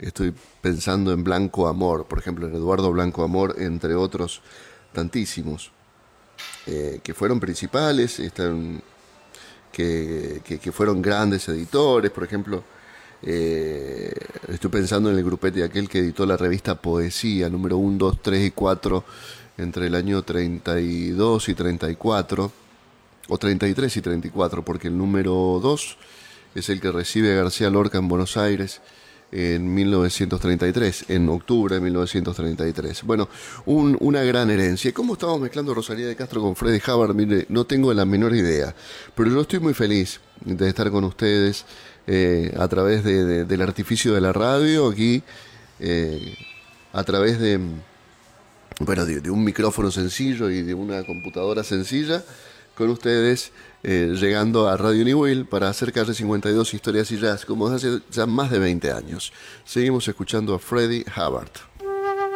Estoy pensando en Blanco Amor, por ejemplo, en Eduardo Blanco Amor, entre otros tantísimos, que fueron principales, que fueron grandes editores, por ejemplo. Estoy pensando en el grupete aquel que editó la revista Poesía, número 1, 2, 3 y 4, entre el año 32 y 34, o 33 y 34, porque el número 2 es el que recibe a García Lorca en Buenos Aires en 1933, en octubre de 1933. Bueno, una gran herencia. ¿Y cómo estamos mezclando Rosalía de Castro con Freddie Hubbard? Mire, no tengo la menor idea, pero yo estoy muy feliz de estar con ustedes a través del artificio de la radio, aquí a través de un micrófono sencillo y de una computadora sencilla, con ustedes, llegando a Radio Newell para hacer Calle 52 Historias y Jazz, como hace ya más de 20 años. Seguimos escuchando a Freddie Hubbard.